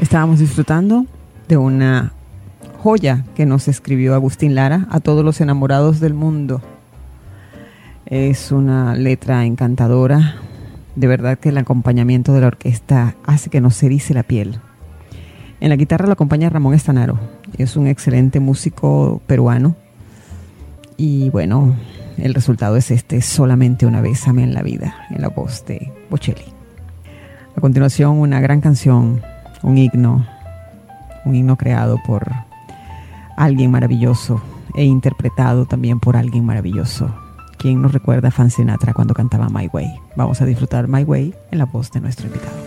Estábamos disfrutando de una joya que nos escribió Agustín Lara a todos los enamorados del mundo. Es una letra encantadora. De verdad que el acompañamiento de la orquesta hace que nos erice la piel. En la guitarra lo acompaña Ramón Estanaro. Es un excelente músico peruano. Y bueno, el resultado es Solamente una vez amé en la vida, en la voz de Bocelli. A continuación, una gran canción, un himno creado por alguien maravilloso e interpretado también por alguien maravilloso. ¿Quién nos recuerda a Frank Sinatra cuando cantaba My Way? Vamos a disfrutar My Way en la voz de nuestro invitado.